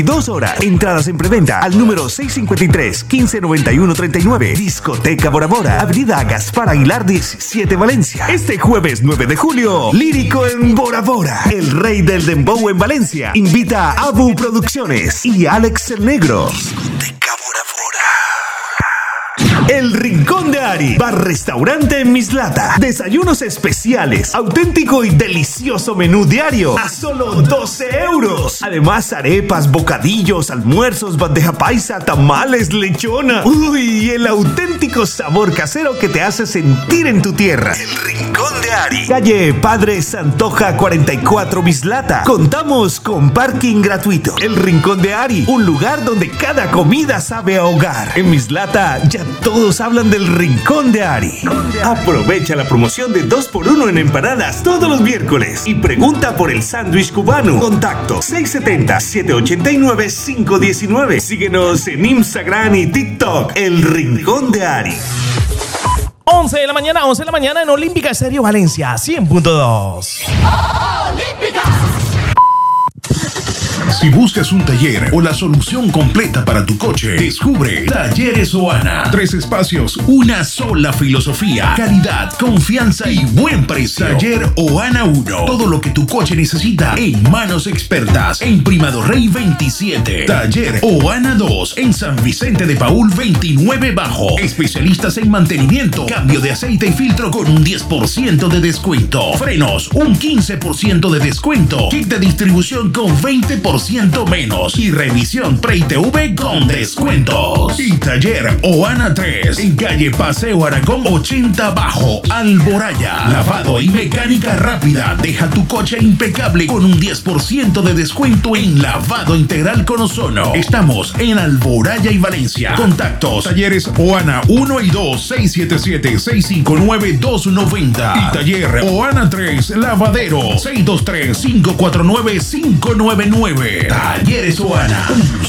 2 horas. Entradas en preventa al número 653-1591-39. Discoteca Bora Bora, Avenida Gaspar Aguilar 17, Valencia. Este jueves 9 de julio, Lírico en Bora Bora. El rey del dembow en Valencia invita a Abu Producciones y Alex el Negro. Discoteca Bora Bora. El Rincón de Ari, bar-restaurante en Mislata. Desayunos especiales, auténtico y delicioso menú diario a solo 12 euros. Además, arepas, bocadillos, almuerzos, bandeja paisa, tamales, lechona. Uy, el auténtico sabor casero que te hace sentir en tu tierra. El Rincón de Ari. Calle Padre Santoja 44, Mislata. Contamos con parking gratuito. El Rincón de Ari, un lugar donde cada comida sabe a hogar. En Mislata ya todos hablan del Rincón de Ari. Aprovecha la promoción de 2x1 en empanadas todos los miércoles y pregunta por el sándwich cubano. Contacto 670-789-519. Síguenos en Instagram y TikTok. El Rincón de Ari. 11 de la mañana en Olímpica Estéreo Valencia 100.2. Olímpica. Si buscas un taller o la solución completa para tu coche, descubre Talleres Oana. 3 espacios, una sola filosofía, calidad, confianza y buen precio. Taller Oana 1. Todo lo que tu coche necesita en manos expertas. En Primado Rey 27. Taller Oana 2. En San Vicente de Paúl 29 Bajo. Especialistas en mantenimiento, cambio de aceite y filtro con un 10% de descuento. Frenos, un 15% de descuento. Kit de distribución con 20% menos y revisión Pre-ITV con descuentos. Y Taller Oana 3 en calle Paseo Aragón 80 Bajo, Alboraya. Lavado y mecánica rápida. Deja tu coche impecable con un 10% de descuento en lavado integral con ozono. Estamos en Alboraya y Valencia. Contactos: Talleres Oana 1 y 2 677-659-290 y Taller Oana 3 Lavadero 623-549-599. Talleres Oana, un